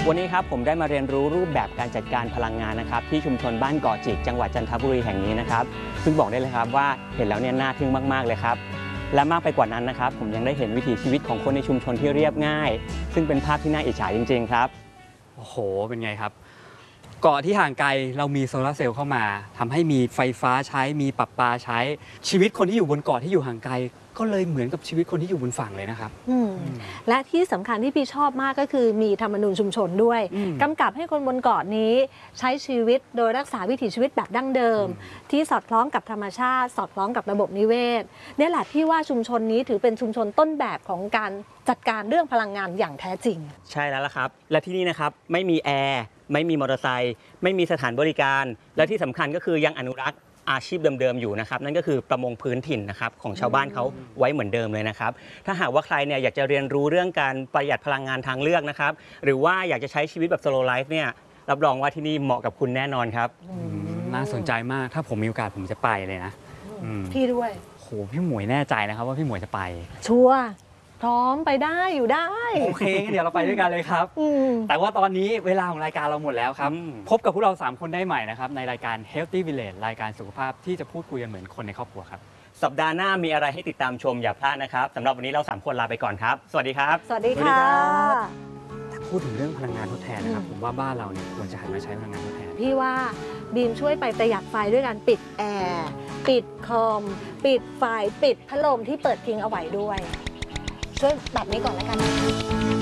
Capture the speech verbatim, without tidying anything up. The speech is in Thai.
วันนี้ครับผมได้มาเรียนรู้รูปแบบการจัดการพลังงานนะครับที่ชุมชนบ้านเกาะจิกจังหวัดจันทบุรีแห่งนี้นะครับซึ่งบอกได้เลยครับว่าเห็นแล้วเนี่ยน่าทึ่งมากๆเลยครับและมากไปกว่านั้นนะครับผมยังได้เห็นวิถีชีวิตของคนในชุมชนที่เรียบง่ายซึ่งเป็นภาพที่น่าอิจฉาจริงๆครับโอ้โหเป็นไงครับเกาะที่ห่างไกลเรามีโซลาร์เซลล์เข้ามาทำให้มีไฟฟ้าใช้มีประปาใช้ชีวิตคนที่อยู่บนเกาะที่อยู่ห่างไกลก็เลยเหมือนกับชีวิตคนที่อยู่บนฝั่งเลยนะครับและที่สำคัญที่พี่ชอบมากก็คือมีธรรมนูญชุมชนด้วยกำกับให้คนบนเกาะนี้ใช้ชีวิตโดยรักษาวิถีชีวิตแบบดั้งเดิมที่สอดคล้องกับธรรมชาติสอดคล้องกับระบบนิเวศนี่แหละพี่ว่าชุมชนนี้ถือเป็นชุมชนต้นแบบของการจัดการเรื่องพลังงานอย่างแท้จริงใช่แล้วล่ะครับและที่นี่นะครับไม่มีแอร์ไม่มีมอเตอร์ไซค์ไม่มีสถานบริการและที่สำคัญก็คือยังอนุรักษ์อาชีพเดิมๆอยู่นะครับนั่นก็คือประมงพื้นถิ่นนะครับของชาวบ้านเขาไว้เหมือนเดิมเลยนะครับถ้าหากว่าใครเนี่ยอยากจะเรียนรู้เรื่องการประหยัดพลังงานทางเลือกนะครับหรือว่าอยากจะใช้ชีวิตแบบ slow life เนี่ยรับรองว่าที่นี่เหมาะกับคุณแน่นอนครับน่าสนใจมากถ้าผมมีโอกาสผมจะไปเลยนะพี่ด้วยโหพี่หมวยแน่ใจนะครับว่าพี่หมวยจะไปชัวร์พร้อมไปได้อยู่ได้โอเคเดี๋ยวเราไปด้วยกันเลยครับแต่ว่าตอนนี้เวลาของรายการเราหมดแล้วครับพบกับพวกเราสามคนได้ใหม่นะครับในรายการ Healthy Village รายการสุขภาพที่จะพูดคุยกันเหมือนคนในครอบครัวครับสัปดาห์หน้ามีอะไรให้ติดตามชมอย่าพลาดนะครับสำหรับวันนี้เราสามคนลาไปก่อนครับสวัสดีครับสวัสดีค่ะถ้าพูดถึงเรื่องพลังงานทดแทนนะครับผมว่าบ้านเราเนี่ยควรจะหันมาใช้พลังงานทดแทนพี่ว่าบีมช่วยไปประหยัดไฟด้วยการปิดแอร์ปิดคอมปิดไฟปิดพัดลมที่เปิดทิ้งเอาไว้ด้วยช่วยแบบนี้ก่อนแล้วกัน